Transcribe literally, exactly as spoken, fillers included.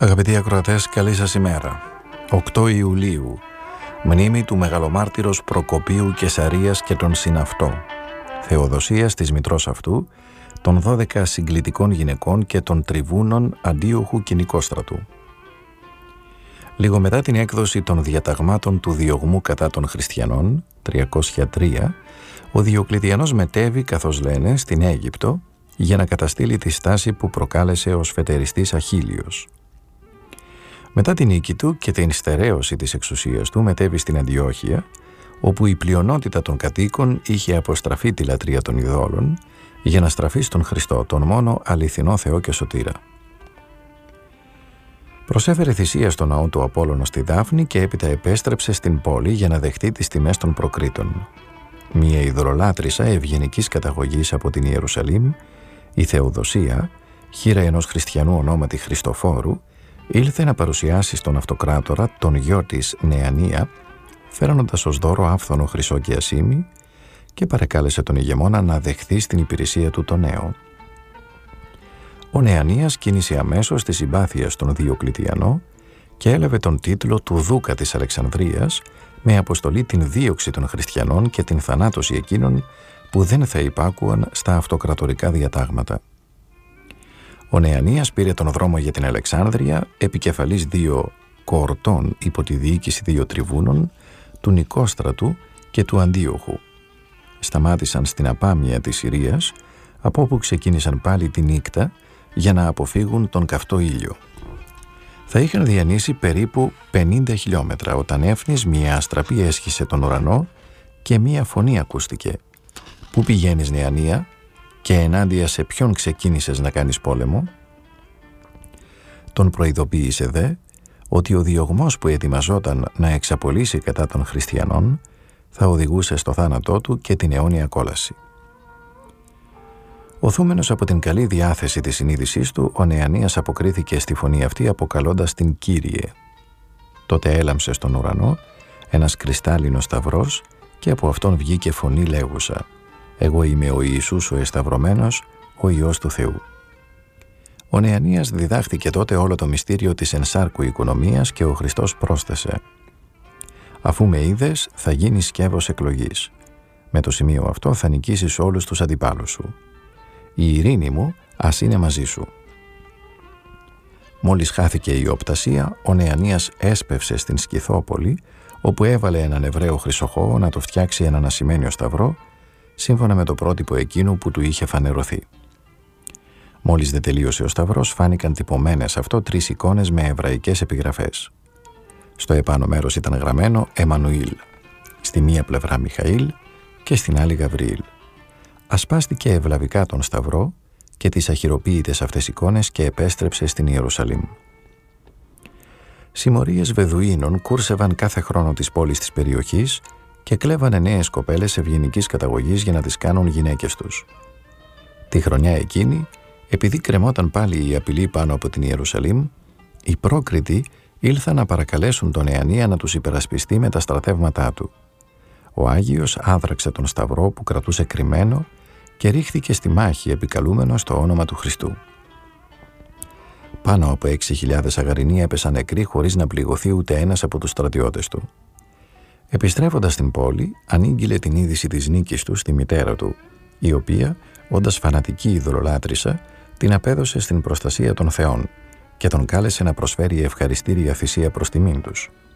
Αγαπητοί ακροατές, καλή σας ημέρα. οκτώ Ιουλίου, μνήμη του μεγαλομάρτυρος Προκοπίου Κεσαρίας και των συναυτό, Θεοδοσίας της μητρός αυτού, των δώδεκα συγκλητικών γυναικών και των τριβούνων Αντίοχου και Νικόστρατου. Λίγο μετά την έκδοση των διαταγμάτων του διωγμού κατά των χριστιανών, τριακόσια τρία, ο Διοκλητιανός μετέβη, καθώς λένε, στην Αίγυπτο για να καταστήλει τη στάση που προκάλεσε ο σφετεριστής Αχίλιος. Μετά την νίκη του και την στερέωση της εξουσίας του μετέβη στην Αντιόχεια, όπου η πλειονότητα των κατοίκων είχε αποστραφεί τη λατρεία των ειδόλων για να στραφεί στον Χριστό, τον μόνο αληθινό Θεό και σωτήρα. Προσέφερε θυσία στο ναό του Απόλλωνο στη Δάφνη και έπειτα επέστρεψε στην πόλη για να δεχτεί τις τιμές των προκρίτων. Μία ειδωλολάτρησα ευγενικής καταγωγής από την Ιερουσαλήμ, η Θεοδοσία, χήρα ενός χριστιανού ονόματι Χριστοφόρου, ήλθε να παρουσιάσει στον αυτοκράτορα τον γιο της Νεανία, φέρνοντας ως δώρο άφθονο χρυσό και ασήμι, και παρεκάλεσε τον ηγεμόνα να δεχθεί στην υπηρεσία του το νέο. Ο Νεανίας κίνησε αμέσως τη συμπάθεια στον Διοκλητιανό και έλαβε τον τίτλο του Δούκα της Αλεξανδρίας, με αποστολή την δίωξη των χριστιανών και την θανάτωση εκείνων που δεν θα υπάκουαν στα αυτοκρατορικά διατάγματα. Ο Νεανίας πήρε τον δρόμο για την Αλεξάνδρεια, επικεφαλής δύο κορτών υπό τη διοίκηση δύο τριβούνων, του Νικόστρατου και του Αντίοχου. Σταμάτησαν στην απάμεια της Συρίας, από όπου ξεκίνησαν πάλι τη νύχτα για να αποφύγουν τον καυτό ήλιο. Θα είχαν διανύσει περίπου πενήντα χιλιόμετρα όταν έφνης μια αστραπή έσχισε τον ουρανό και μια φωνή ακούστηκε. «Πού πηγαίνεις, Νεανία, και ενάντια σε ποιον ξεκίνησες να κάνεις πόλεμο?» Τον προειδοποίησε δε ότι ο διωγμός που ετοιμαζόταν να εξαπολύσει κατά των χριστιανών θα οδηγούσε στο θάνατό του και την αιώνια κόλαση. Οθούμενος από την καλή διάθεση της συνείδησής του, ο Νεανίας αποκρίθηκε στη φωνή αυτή αποκαλώντας την Κύριε. Τότε έλαμψε στον ουρανό ένας κρυστάλλινος σταυρός και από αυτόν βγήκε φωνή λέγουσα: «Εγώ είμαι ο Ιησούς ο εσταυρωμένος, ο Υιός του Θεού». Ο Νεανίας διδάχθηκε τότε όλο το μυστήριο της ενσάρκου οικονομίας και ο Χριστός πρόσθεσε: «Αφού με είδες, θα γίνεις σκεύος εκλογής. Με το σημείο αυτό θα νικήσεις όλους τους αντιπάλους σου. Η ειρήνη μου ας είναι μαζί σου». Μόλις χάθηκε η οπτασία, ο Νεανίας έσπευσε στην Σκυθόπολη, όπου έβαλε έναν Εβραίο χρυσοχώο να το φτιάξει έναν ασημένιο σταυρό, σύμφωνα με το πρότυπο εκείνου που του είχε φανερωθεί. Μόλις δεν τελείωσε ο σταυρός, φάνηκαν τυπωμένες αυτό τρεις εικόνες με εβραϊκές επιγραφές. Στο επάνω μέρος ήταν γραμμένο Εμμανουήλ, στη μία πλευρά Μιχαήλ και στην άλλη Γαβριήλ. Ασπάστηκε ευλαβικά τον σταυρό και τις αχυροποίητες αυτές εικόνες και επέστρεψε στην Ιερουσαλήμ. Συμμορίες Βεδουίνων κούρσευαν κάθε χρόνο τις πόλεις της περιοχής και κλέβανε νέες κοπέλες ευγενικής καταγωγής για να τις κάνουν γυναίκες τους. Τη χρονιά εκείνη, επειδή κρεμόταν πάλι η απειλή πάνω από την Ιερουσαλήμ, οι πρόκριτοι ήλθαν να παρακαλέσουν τον Νεανία να τους υπερασπιστεί με τα στρατεύματά του. Ο Άγιος άδραξε τον σταυρό που κρατούσε κρυμμένο και ρίχθηκε στη μάχη επικαλούμενος το όνομα του Χριστού. Πάνω από έξι χιλιάδες αγαρινοί έπεσαν νεκροί χωρίς να πληγωθεί ούτε ένας από τους στρατιώτες του. Επιστρέφοντας στην πόλη, ανήγγειλε την είδηση της νίκης του στη μητέρα του, η οποία, όντας φανατική ειδωλολάτρησα, την απέδωσε στην προστασία των θεών και τον κάλεσε να προσφέρει ευχαριστήρια θυσία προς τιμήν τους.